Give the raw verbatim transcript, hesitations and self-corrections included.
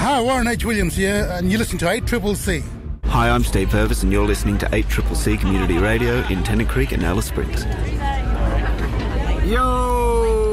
Hi, Warren H. Williams here, and you're listening to eight C C C. Hi, I'm Steve Purvis, and you're listening to eight C C C Community Radio in Tennant Creek and Alice Springs. Yo!